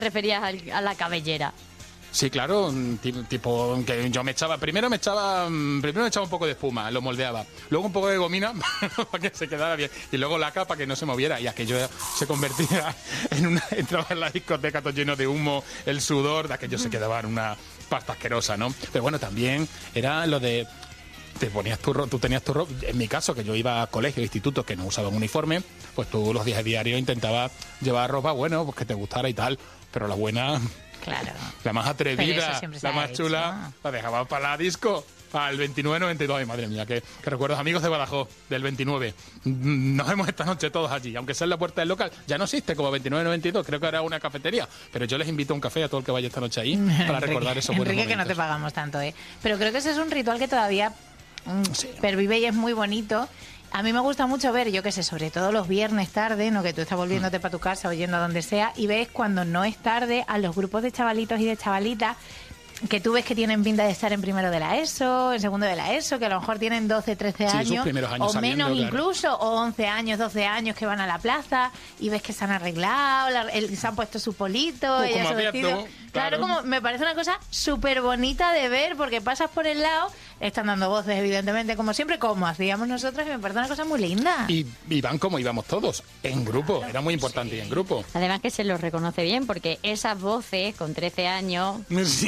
referías a la cabellera. Sí, claro, tipo que yo primero me echaba un poco de espuma, lo moldeaba, luego un poco de gomina para que se quedara bien y luego laca para que no se moviera y aquello se convertía entraba en la discoteca todo lleno de humo, el sudor, de aquello se quedaba en una pasta asquerosa, ¿no? Pero bueno, también era lo de tú tenías tu ropa, en mi caso que yo iba a colegio, institutos que no usaban uniforme, pues tú los días diarios intentabas llevar ropa, bueno, pues que te gustara y tal, pero la buena... Claro. La más atrevida, la más chula, la dejaba para la disco, para el 29-92. Ay, madre mía, que recuerdos, amigos de Badajoz, del 29. Nos vemos esta noche todos allí. Aunque sea en la puerta del local, ya no existe como 29-92, creo que era una cafetería. Pero yo les invito a un café a todo el que vaya esta noche ahí para recordar esos buenos Enrique, momentos. que no te pagamos tanto, ¿eh? Pero creo que ese es un ritual que todavía pervive y es muy bonito. A mí me gusta mucho ver, yo qué sé, sobre todo los viernes tarde, ¿no? Que tú estás volviéndote para tu casa o yendo a donde sea y ves cuando no es tarde a los grupos de chavalitos y de chavalitas que tú ves que tienen pinta de estar en primero de la ESO, en segundo de la ESO, que a lo mejor tienen 12, 13 años, sus primeros años o saliendo, menos claro. incluso, o 11 años, 12 años que van a la plaza y ves que se han arreglado, se han puesto su polito, Pues ella como su hacías vestido. tú, Claro, claro. como me parece una cosa súper bonita de ver porque pasas por el lado, están dando voces evidentemente como siempre, como hacíamos nosotros y me parece una cosa muy linda. Y van como íbamos todos, en grupo, era muy importante ir en grupo. Además que se los reconoce bien porque esas voces con 13 años... Sí,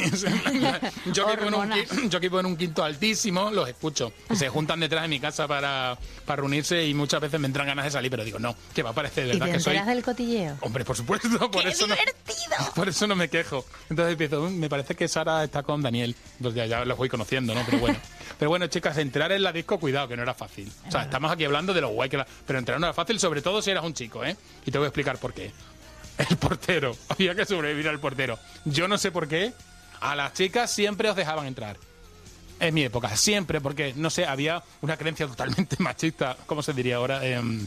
yo que vivo en un quinto altísimo, los escucho. Se juntan detrás de mi casa para reunirse y muchas veces me entran ganas de salir, pero digo, no, que va a parecer, ¿Y ¿verdad? te Que soy... enteras del cotilleo? Hombre, por supuesto, por ¡Qué eso divertido! Por eso no me quejo. Entonces empiezo, me parece que Sara está con Daniel. Pues ya los voy conociendo, ¿no? Pero bueno, chicas, entrar en la disco, cuidado, que no era fácil. O sea, estamos aquí hablando de lo guay que era, pero entrar no era fácil, sobre todo si eras un chico, ¿eh? Y te voy a explicar por qué. El portero, había que sobrevivir al portero. Yo no sé por qué, a las chicas siempre os dejaban entrar. En mi época, siempre, porque, no sé, había una creencia totalmente machista, ¿cómo se diría ahora?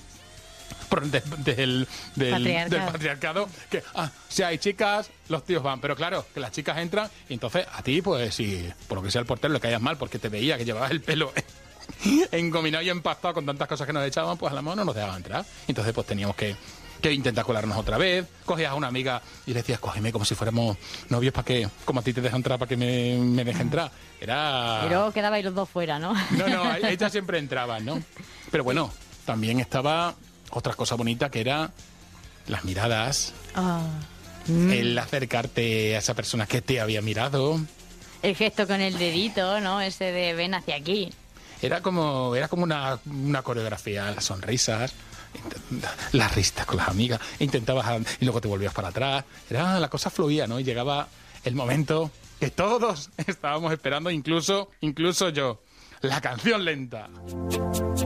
Del patriarcado, que si hay chicas, los tíos van, pero claro, que las chicas entran y entonces a ti, pues si por lo que sea el portero le caías mal porque te veía que llevabas el pelo engominado y empastado con tantas cosas que nos echaban, pues a la mano no nos dejaban entrar. Entonces pues teníamos que intentar colarnos otra vez, cogías a una amiga y le decías, cógeme como si fuéramos novios para que, como a ti te dejan entrar, para que me deje entrar. Pero quedabais los dos fuera, ¿no? No, ellas siempre entraban, ¿no? Pero bueno, también estaba otra cosa bonita que era las miradas, el acercarte a esa persona que te había mirado. El gesto con el dedito, ¿no? Ese de ven hacia aquí. Era como una coreografía, las sonrisas, las risas con las amigas, intentabas y luego te volvías para atrás. La cosa fluía, ¿no? Y llegaba el momento que todos estábamos esperando, incluso yo, la canción lenta.